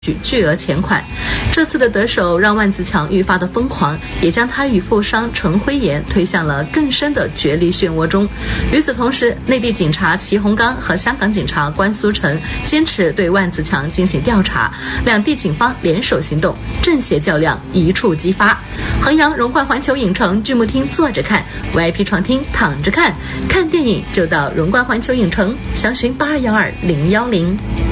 巨额钱款。这次的得手让万梓强愈发的疯狂，也将他与富商陈辉炎推向了更深的角力漩涡中。与此同时，内地警察齐洪刚和香港警察关苏成坚持对万梓强进行调查，两地警方联手行动，正邪较量一触即发。衡阳荣冠环球影城剧目厅坐着看， VIP 床厅躺着看，看电影就到荣冠环球影城，详询8212-010。